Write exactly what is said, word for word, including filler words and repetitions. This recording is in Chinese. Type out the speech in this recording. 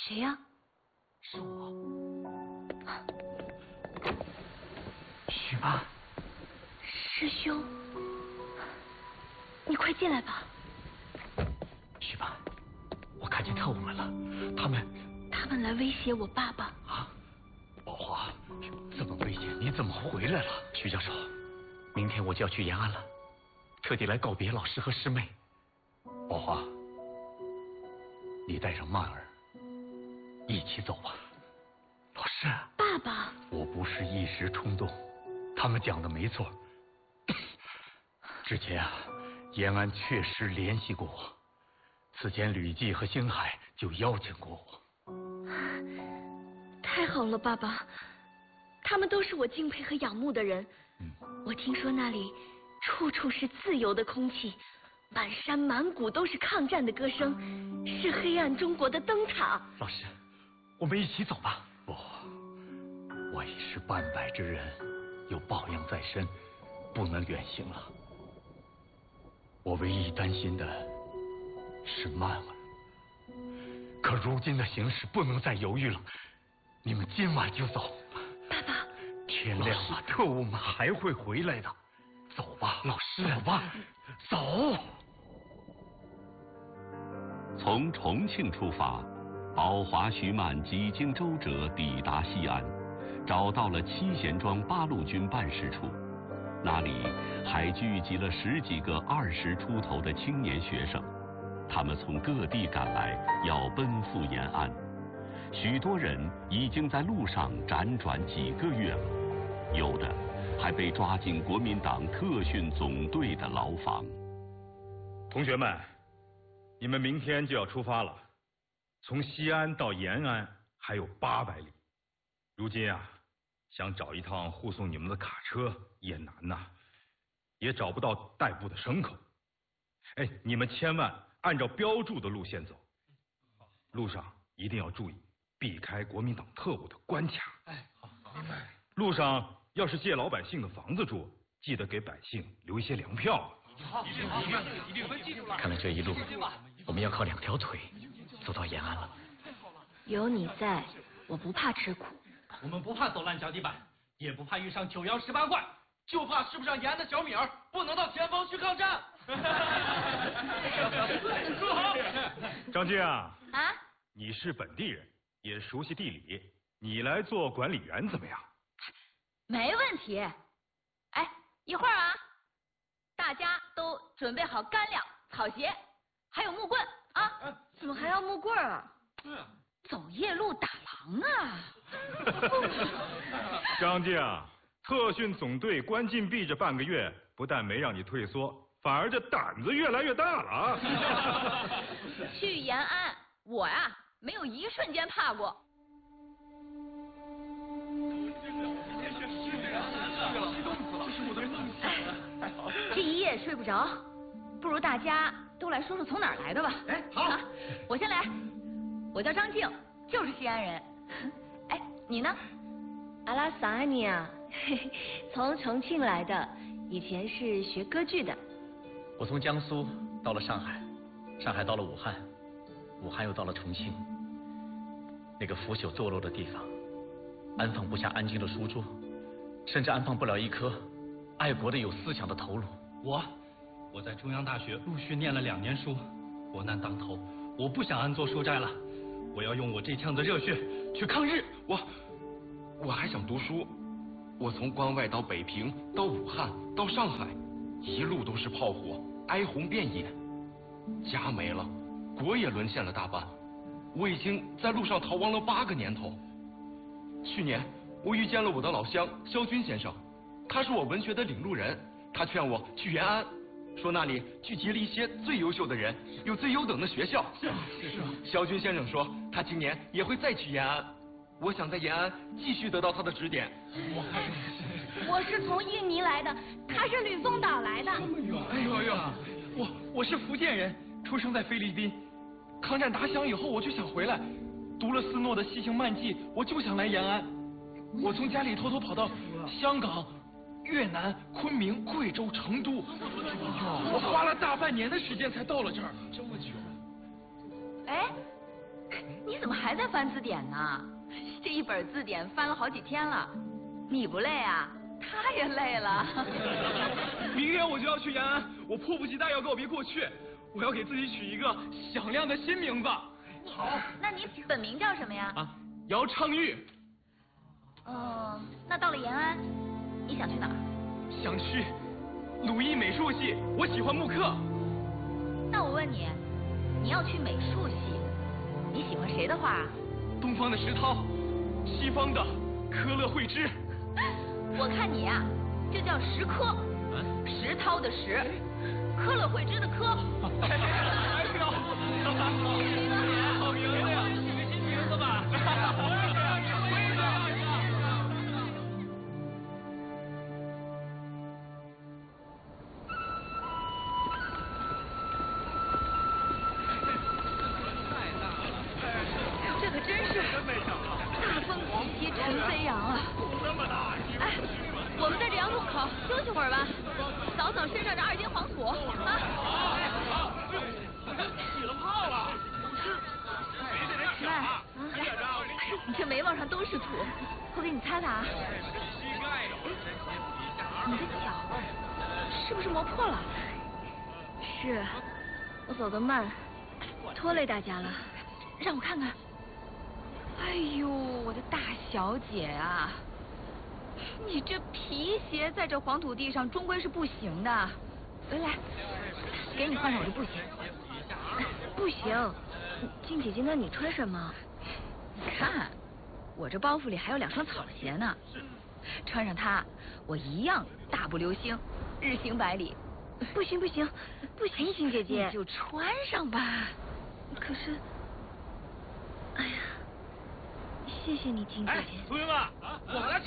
谁呀？ 是我。许妈。 师兄，你快进来吧。 许妈，我看见特务们了，他们他们来威胁我爸爸。 啊，宝华，这么危险，你怎么回来了？徐教授，明天我就要去延安了，特地来告别老师和师妹。宝华，你带上曼儿一起走吧。老师， 爸爸， 我不是一时冲动，他们讲的没错。之前啊，延安确实联系过我，此前吕季和星海就邀请过我。 太好了，爸爸，他们都是我敬佩和仰慕的人。 嗯， 我听说那里处处是自由的空气，满山满谷都是抗战的歌声，是黑暗中国的灯塔。 老师，我们一起走吧。不，我已是半百之人，有抱恙在身，不能远行了。我唯一担心的是曼儿，可如今的形势不能再犹豫了，你们今晚就走。 爸爸， 天亮了，特务们还会回来的。走吧， 老师， 走吧，走。 从重庆出发，宝华、徐曼几经周折抵达西安，找到了七贤庄八路军办事处。那里还聚集了十几个二十出头的青年学生，他们从各地赶来，要奔赴延安。许多人已经在路上辗转几个月了，有的还被抓进国民党特训总队的牢房。 同学们，你们明天就要出发了，从西安到延安还有八百里。如今啊，想找一趟护送你们的卡车也难呐，也找不到代步的牲口。哎，你们千万按照标注的路线走，路上一定要注意避开国民党特务的关卡。哎，好，明白。路上要是借老百姓的房子住，记得给百姓留一些粮票。 好，一定一定，我们记住了。 看来这一路我们要靠两条腿走到延安了。 有你在，我不怕吃苦。 我们不怕走烂脚底板，也不怕遇上九阳十八怪，就怕吃不上延安的小米儿，不能到前方去抗战。说好。 张静啊， 啊， 你是本地人，也熟悉地理，你来做管理员怎么样？ 没问题。哎，一会儿啊，大家都准备好干粮、草鞋，还有木棍啊。 怎么还要木棍啊？ 对啊。 走夜路打狼啊！ 张静，特训总队关禁闭这半个月，不但没让你退缩，反而这胆子越来越大了啊！ 去延安，我呀、啊、没有一瞬间怕过。哎，这一夜睡不着，不如大家都来说说从哪儿来的吧。 哎，好， 啊，我先来。我叫张静，就是西安人。哎，你呢？ 阿拉萨安尼啊，从重庆来的，以前是学歌剧的。 我从江苏到了上海，上海到了武汉，武汉又到了重庆。那个腐朽堕落的地方，安放不下安静的书桌，甚至安放不了一颗爱国的有思想的头颅。 我，我在中央大学陆续念了两年书，国难当头，我不想安坐书斋了。我要用我这腔子热血去抗日。 我我还想读书。我从关外到北平，到武汉，到上海，一路都是炮火，哀鸿遍野，家没了，国也沦陷了大半。我已经在路上逃亡了八个年头。去年我遇见了我的老乡萧军先生，他是我文学的领路人，他劝我去延安，说那里聚集了一些最优秀的人，有最优等的学校。 是啊，是啊。 萧军先生说，他今年也会再去延安。我想在延安继续得到他的指点。 我是从印尼来的，他是吕宋岛来的。 哎呦哎呦，我我是福建人，出生在菲律宾。抗战打响以后，我就想回来，读了斯诺的《西行漫记》，我就想来延安。我从家里偷偷跑到香港、越南、昆明、贵州、成都，我花了大半年的时间才到了这儿。这么久？ 哎，你你怎么还在翻字典呢？这一本字典翻了好几天了，你不累啊？他也累了。 明天我就要去延安，我迫不及待要告别过去，我要给自己取一个响亮的新名字。 好，那你本名叫什么呀？ 啊，姚昌钰。 嗯，那到了延安，你想去哪儿？ 想去鲁艺美术系，我喜欢木刻。 那我问你，你要去美术系，你喜欢谁的画啊？ 东方的石涛，西方的科勒惠芝。 我看你呀、啊，这叫石科，石涛的石，科勒惠芝的科。 哎呦，好名字呀，取个新名字吧。 这可真是大风起兮尘飞扬啊！哎，我们在这杨渡口休息会儿吧，扫扫身上这二阶黄土啊！ 起了泡了！ 喂，啊，来，你这眉毛上都是土，我给你擦擦啊。你的脚是不是磨破了？ 是，我走得慢，拖累大家了。 让我看看。哎呦，我的大小姐啊，你这皮鞋在这黄土地上终归是不行的。来来，给你换上我的布鞋。 不行，静姐姐，那你穿什么？ 你看，我这包袱里还有两双草鞋呢，穿上它，我一样大步流星，日行百里。 不行不行不行，静姐姐， 你就穿上吧。 可是，哎呀。谢谢你，金姐姐。 哎，同学们，我们来